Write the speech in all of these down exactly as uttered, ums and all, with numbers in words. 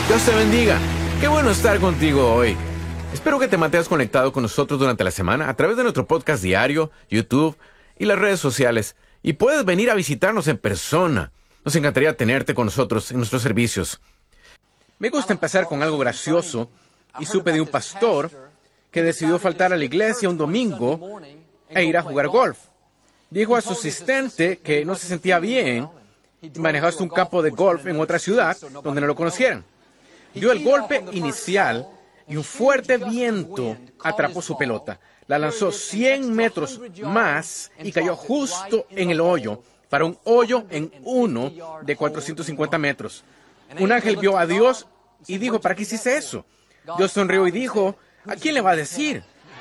Dios te bendiga. Qué bueno estar contigo hoy. Espero que te mantengas conectado con nosotros durante la semana a través de nuestro podcast diario, YouTube y las redes sociales. Y puedes venir a visitarnos en persona. Nos encantaría tenerte con nosotros en nuestros servicios. Me gusta empezar con algo gracioso y supe de un pastor que decidió faltar a la iglesia un domingo e ir a jugar golf. Dijo a su asistente que no se sentía bien y manejó hasta un campo de golf en otra ciudad donde no lo conocieran. Dio el golpe inicial y un fuerte viento atrapó su pelota. La lanzó cien metros más y cayó justo en el hoyo, para un hoyo en uno de cuatrocientos cincuenta metros. Un ángel vio a Dios y dijo, ¿para qué hiciste eso? Dios sonrió y dijo, ¿a quién le va a decir?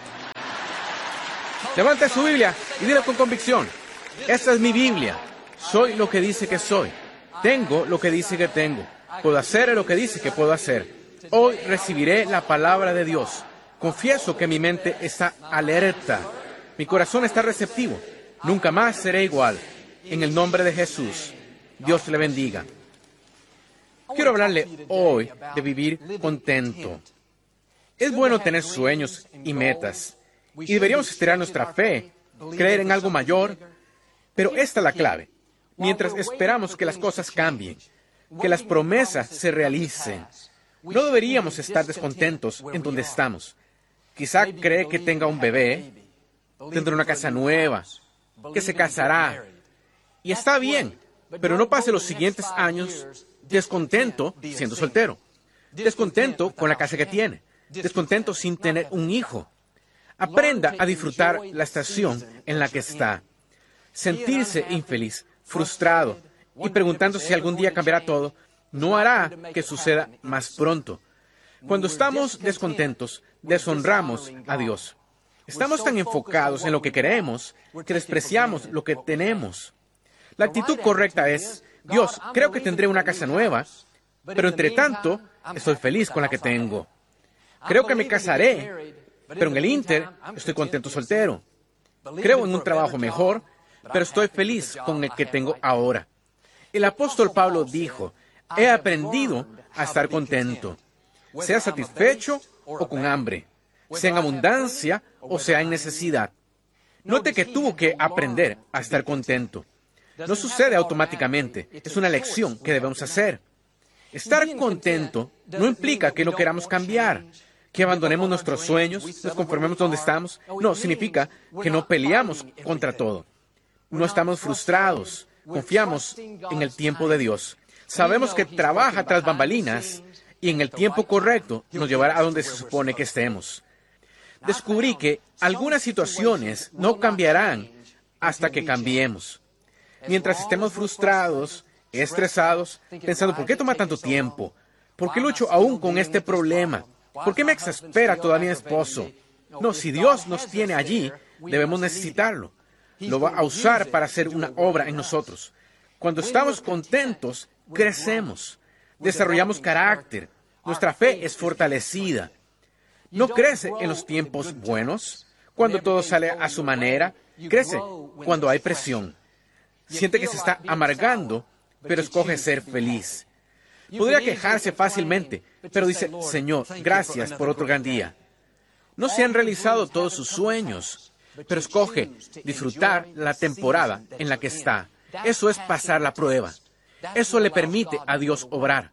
Levanta su Biblia y dile con convicción, esta es mi Biblia. Soy lo que dice que soy. Tengo lo que dice que tengo. Puedo hacer lo que dice que puedo hacer. Hoy recibiré la palabra de Dios. Confieso que mi mente está alerta. Mi corazón está receptivo. Nunca más seré igual. En el nombre de Jesús. Dios le bendiga. Quiero hablarle hoy de vivir contento. Es bueno tener sueños y metas. Y deberíamos estirar nuestra fe, creer en algo mayor. Pero esta es la clave. Mientras esperamos que las cosas cambien, que las promesas se realicen, no deberíamos estar descontentos en donde estamos. Quizá cree que tenga un bebé, tendrá una casa nueva, que se casará. Y está bien, pero no pase los siguientes años descontento siendo soltero, descontento con la casa que tiene, descontento sin tener un hijo. Aprenda a disfrutar la estación en la que está. Sentirse infeliz, frustrado y preguntando si algún día cambiará todo, no hará que suceda más pronto. Cuando estamos descontentos, deshonramos a Dios. Estamos tan enfocados en lo que queremos que despreciamos lo que tenemos. La actitud correcta es, Dios, creo que tendré una casa nueva, pero entre tanto, estoy feliz con la que tengo. Creo que me casaré, pero en el ínter estoy contento soltero. Creo en un trabajo mejor, pero estoy feliz con el que tengo ahora. El apóstol Pablo dijo, he aprendido a estar contento, sea satisfecho o con hambre, sea en abundancia o sea en necesidad. Note que tuvo que aprender a estar contento. No sucede automáticamente, es una lección que debemos hacer. Estar contento no implica que no queramos cambiar, que abandonemos nuestros sueños, nos conformemos donde estamos. No, significa que no peleamos contra todo. No estamos frustrados, confiamos en el tiempo de Dios. Sabemos que trabaja tras bambalinas y en el tiempo correcto nos llevará a donde se supone que estemos. Descubrí que algunas situaciones no cambiarán hasta que cambiemos. Mientras estemos frustrados, estresados, pensando, ¿por qué toma tanto tiempo? ¿Por qué lucho aún con este problema? ¿Por qué me exaspera todavía mi esposo? No, si Dios nos tiene allí, debemos necesitarlo. Lo va a usar para hacer una obra en nosotros. Cuando estamos contentos, crecemos, desarrollamos carácter, nuestra fe es fortalecida. No crece en los tiempos buenos, cuando todo sale a su manera, crece cuando hay presión. Siente que se está amargando, pero escoge ser feliz. Podría quejarse fácilmente, pero dice, Señor, gracias por otro gran día. No se han realizado todos sus sueños, pero escoge disfrutar la temporada en la que está. Eso es pasar la prueba. Eso le permite a Dios obrar.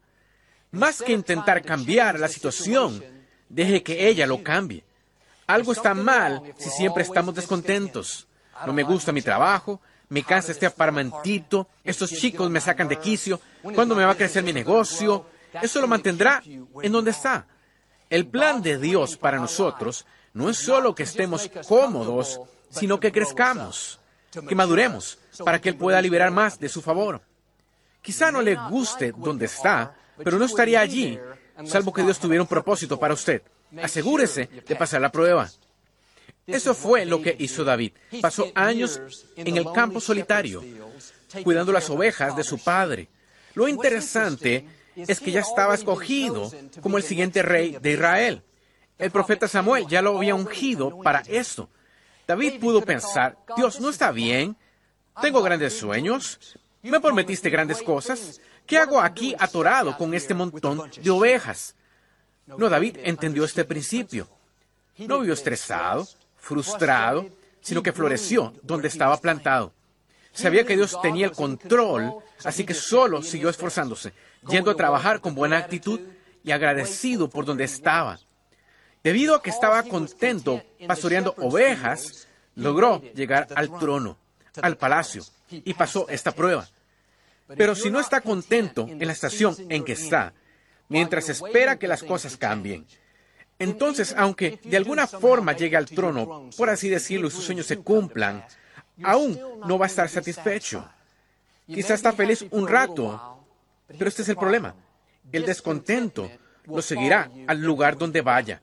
Más que intentar cambiar la situación, deje que ella lo cambie. Algo está mal si siempre estamos descontentos. No me gusta mi trabajo, me cansa este apartamentito, estos chicos me sacan de quicio, ¿cuándo me va a crecer mi negocio? Eso lo mantendrá en donde está. El plan de Dios para nosotros no es solo que estemos cómodos, sino que crezcamos, que maduremos, para que Él pueda liberar más de su favor. Quizá no le guste donde está, pero no estaría allí, salvo que Dios tuviera un propósito para usted. Asegúrese de pasar la prueba. Eso fue lo que hizo David. Pasó años en el campo solitario, cuidando las ovejas de su padre. Lo interesante es que ya estaba escogido como el siguiente rey de Israel. El profeta Samuel ya lo había ungido para esto. David pudo pensar, Dios, ¿no está bien? Tengo grandes sueños. ¿Me prometiste grandes cosas? ¿Qué hago aquí atorado con este montón de ovejas? No, David entendió este principio. No vivió estresado, frustrado, sino que floreció donde estaba plantado. Sabía que Dios tenía el control, así que solo siguió esforzándose, yendo a trabajar con buena actitud y agradecido por donde estaba. Debido a que estaba contento pastoreando ovejas, logró llegar al trono, al palacio, y pasó esta prueba. Pero si no está contento en la estación en que está, mientras espera que las cosas cambien, entonces, aunque de alguna forma llegue al trono, por así decirlo, y sus sueños se cumplan, aún no va a estar satisfecho. Quizá está feliz un rato, pero este es el problema. El descontento lo seguirá al lugar donde vaya.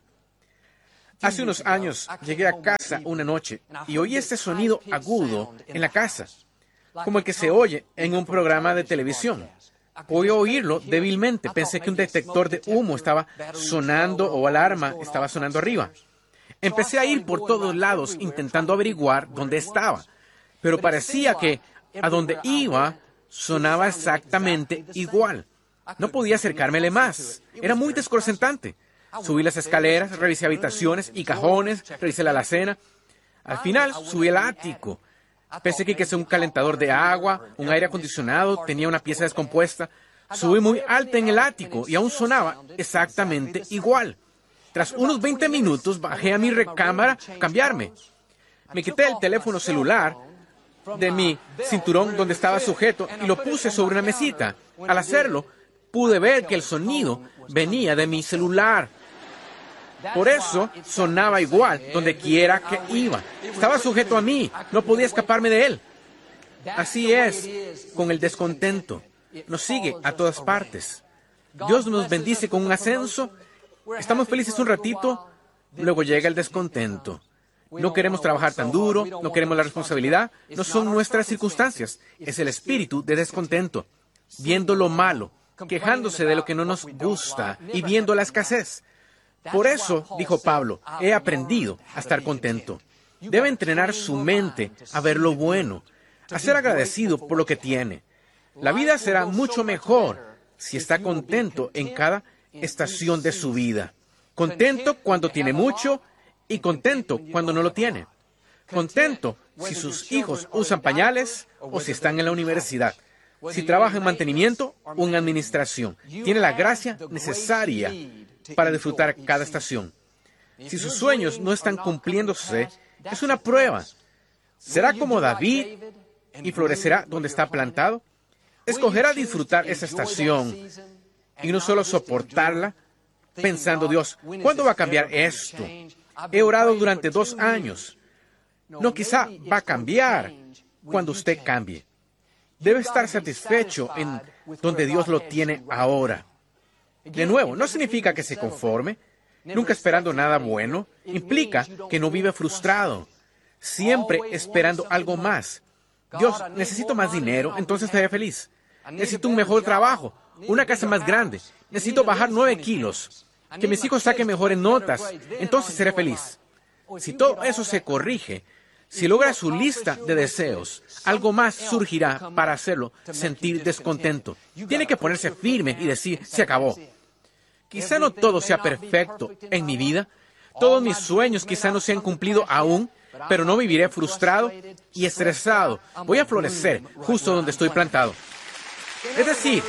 Hace unos años llegué a casa una noche y oí este sonido agudo en la casa, como el que se oye en un programa de televisión. Podía oírlo débilmente. Pensé que un detector de humo estaba sonando o alarma estaba sonando arriba. Empecé a ir por todos lados intentando averiguar dónde estaba, pero parecía que a donde iba sonaba exactamente igual. No podía acercármele más. Era muy desconcertante. Subí las escaleras, revisé habitaciones y cajones, revisé la alacena. Al final subí al ático. Pensé que quise un calentador de agua, un aire acondicionado, tenía una pieza descompuesta. Subí muy alta en el ático y aún sonaba exactamente igual. Tras unos veinte minutos bajé a mi recámara a cambiarme. Me quité el teléfono celular de mi cinturón donde estaba sujeto y lo puse sobre una mesita. Al hacerlo, pude ver que el sonido venía de mi celular. Por eso sonaba igual donde quiera que iba. Estaba sujeto a mí, no podía escaparme de él. Así es con el descontento. Nos sigue a todas partes. Dios nos bendice con un ascenso. Estamos felices un ratito, luego llega el descontento. No queremos trabajar tan duro, no queremos la responsabilidad. No son nuestras circunstancias. Es el espíritu de descontento. Viendo lo malo, quejándose de lo que no nos gusta y viendo la escasez. Por eso, dijo Pablo, he aprendido a estar contento. Debe entrenar su mente a ver lo bueno, a ser agradecido por lo que tiene. La vida será mucho mejor si está contento en cada estación de su vida. Contento cuando tiene mucho y contento cuando no lo tiene. Contento si sus hijos usan pañales o si están en la universidad. Si trabaja en mantenimiento o en administración. Tiene la gracia necesaria para disfrutar cada estación. Si sus sueños no están cumpliéndose, es una prueba. ¿Será como David y florecerá donde está plantado? Escogerá disfrutar esa estación y no solo soportarla, pensando, Dios, ¿cuándo va a cambiar esto? He orado durante dos años. No, quizá va a cambiar cuando usted cambie. Debe estar satisfecho en donde Dios lo tiene ahora. De nuevo, no significa que se conforme, nunca esperando nada bueno. Implica que no vive frustrado, siempre esperando algo más. Dios, necesito más dinero, entonces estaré feliz. Necesito un mejor trabajo, una casa más grande. Necesito bajar nueve kilos. Que mis hijos saquen mejores notas, entonces seré feliz. Si todo eso se corrige, si logra su lista de deseos, algo más surgirá para hacerlo sentir descontento. Tiene que ponerse firme y decir, se acabó. Quizá no todo sea perfecto en mi vida, todos mis sueños quizá no se han cumplido aún, pero no viviré frustrado y estresado. Voy a florecer justo donde estoy plantado. Es decir,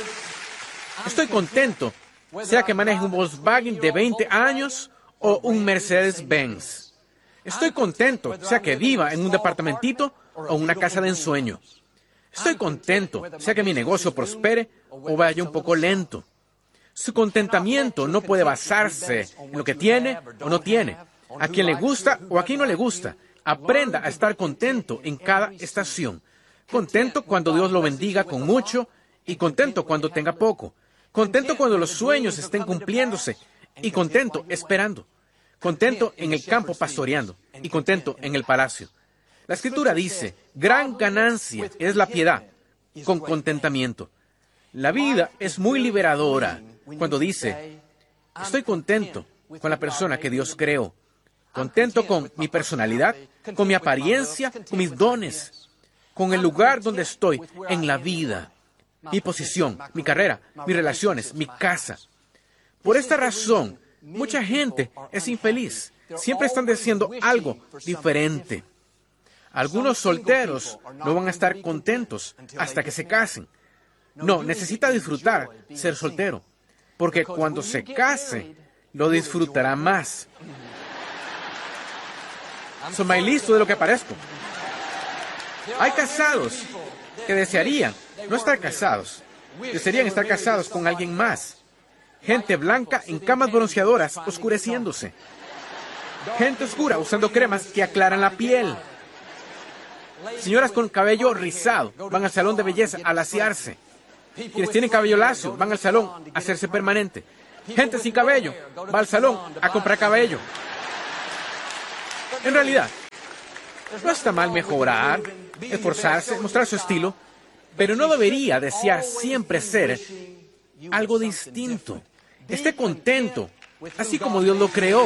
estoy contento, sea que maneje un Volkswagen de veinte años o un Mercedes-Benz. Estoy contento, sea que viva en un departamentito o una casa de ensueño. Estoy contento, sea que mi negocio prospere o vaya un poco lento. Su contentamiento no puede basarse en lo que tiene o no tiene, a quien le gusta o a quien no le gusta. Aprenda a estar contento en cada estación. Contento cuando Dios lo bendiga con mucho y contento cuando tenga poco. Contento cuando los sueños estén cumpliéndose y contento esperando. Contento en el campo pastoreando y contento en el palacio. La Escritura dice, gran ganancia es la piedad con contentamiento. La vida es muy liberadora cuando dice, estoy contento con la persona que Dios creó. Contento con mi personalidad, con mi apariencia, con mis dones, con el lugar donde estoy en la vida. mi posición, mi carrera, mis relaciones, mi casa. Por esta razón, mucha gente es infeliz. Siempre están deseando algo diferente. Algunos solteros no van a estar contentos hasta que se casen. No, necesita disfrutar ser soltero, porque cuando se case, lo disfrutará más. Soy más listo de lo que parezco. Hay casados que desearían no estar casados. Desearían estar casados con alguien más. Gente blanca en camas bronceadoras oscureciéndose. Gente oscura usando cremas que aclaran la piel. Señoras con cabello rizado van al salón de belleza a laciarse. Quienes tienen cabello lacio van al salón a hacerse permanente. Gente sin cabello va al salón a comprar cabello. En realidad, no está mal mejorar, esforzarse, mostrar su estilo, pero no debería desear siempre ser algo distinto. Esté contento, así como Dios lo creó.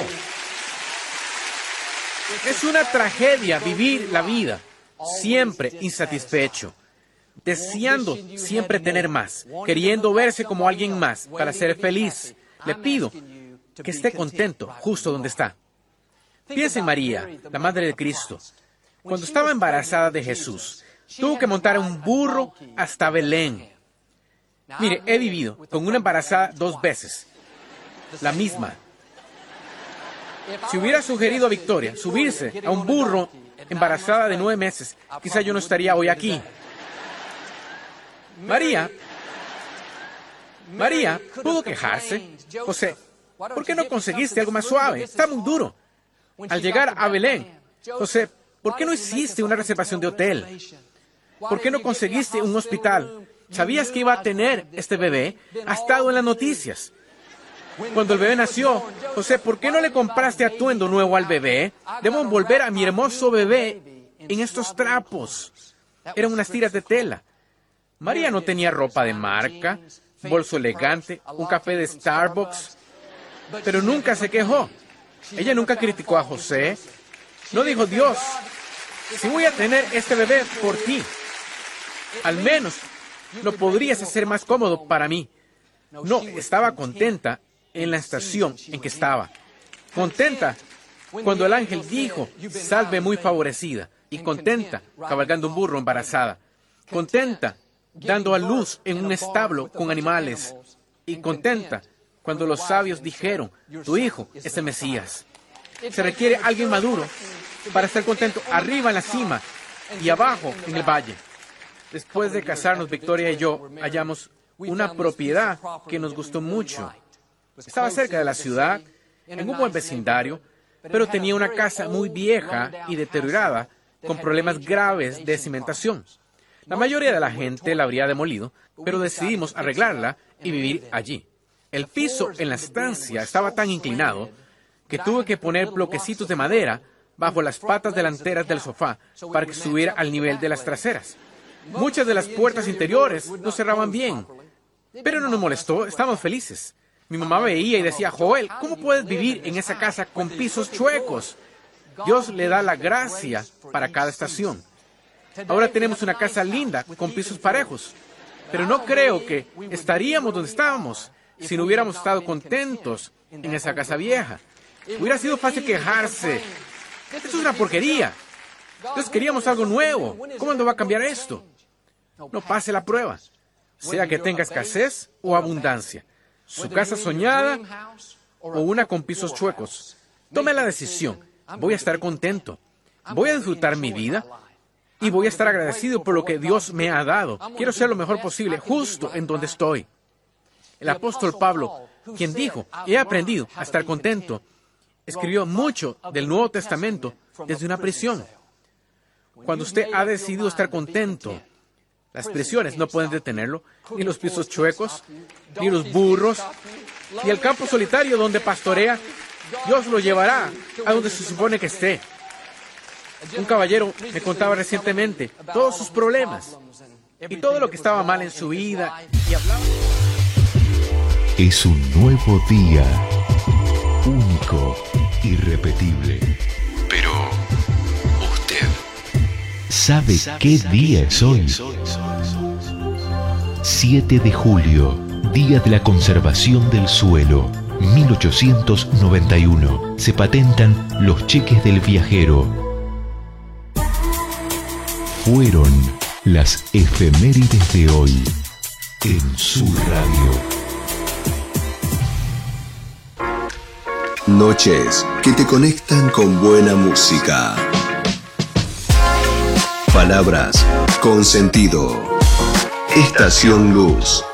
Es una tragedia vivir la vida siempre insatisfecho, deseando siempre tener más, queriendo verse como alguien más para ser feliz. Le pido que esté contento justo donde está. Piensa en María, la Madre de Cristo. Cuando estaba embarazada de Jesús, tuvo que montar un burro hasta Belén. Mire, he vivido con una embarazada dos veces, la misma. Si hubiera sugerido a Victoria subirse a un burro embarazada de nueve meses, quizá yo no estaría hoy aquí. María, María pudo quejarse. José, ¿por qué no conseguiste algo más suave? Está muy duro. Al llegar a Belén, José, ¿por qué no hiciste una reservación de hotel? ¿Por qué no conseguiste un hospital? ¿Sabías que iba a tener este bebé? Ha estado en las noticias. Cuando el bebé nació, José, ¿por qué no le compraste atuendo nuevo al bebé? Debo envolver a mi hermoso bebé en estos trapos. Eran unas tiras de tela. María no tenía ropa de marca, bolso elegante, un café de Starbucks, pero nunca se quejó. Ella nunca criticó a José. No dijo, Dios, si voy a tener este bebé por ti, al menos lo podrías hacer más cómodo para mí. No, estaba contenta en la estación en que estaba. Contenta cuando el ángel dijo, salve muy favorecida. Y contenta cabalgando un burro embarazada. Contenta dando a luz en un establo con animales. Y contenta cuando los sabios dijeron, tu hijo es el Mesías. Se requiere alguien maduro para estar contento arriba en la cima y abajo en el valle. Después de casarnos, Victoria y yo hallamos una propiedad que nos gustó mucho. Estaba cerca de la ciudad, en un buen vecindario, pero tenía una casa muy vieja y deteriorada, con problemas graves de cimentación. La mayoría de la gente la habría demolido, pero decidimos arreglarla y vivir allí. El piso en la estancia estaba tan inclinado que tuve que poner bloquecitos de madera bajo las patas delanteras del sofá para que estuviera al nivel de las traseras. Muchas de las puertas interiores no cerraban bien, pero no nos molestó, estábamos felices. Mi mamá veía y decía, Joel, ¿cómo puedes vivir en esa casa con pisos chuecos? Dios le da la gracia para cada estación. Ahora tenemos una casa linda con pisos parejos, pero no creo que estaríamos donde estábamos si no hubiéramos estado contentos en esa casa vieja. Hubiera sido fácil quejarse. Esto es una porquería. Entonces queríamos algo nuevo. ¿Cómo no va a cambiar esto? No pase la prueba, sea que tenga escasez o abundancia, su casa soñada o una con pisos chuecos. Tome la decisión. Voy a estar contento. Voy a disfrutar mi vida y voy a estar agradecido por lo que Dios me ha dado. Quiero ser lo mejor posible justo en donde estoy. El apóstol Pablo, quien dijo, he aprendido a estar contento, escribió mucho del Nuevo Testamento desde una prisión. Cuando usted ha decidido estar contento, las prisiones no pueden detenerlo, ni los pisos chuecos, ni los burros, ni el campo solitario donde pastorea. Dios lo llevará a donde se supone que esté. Un caballero me contaba recientemente todos sus problemas y todo lo que estaba mal en su vida y hablaba. Es un nuevo día, único, irrepetible. Pero usted ¿sabe, ¿sabe qué día es hoy? siete de julio, Día de la Conservación del Suelo. mil ochocientos noventa y uno. Se patentan los cheques del viajero. Fueron las efemérides de hoy en su radio. Noches que te conectan con buena música. Palabras con sentido. Estación Luz.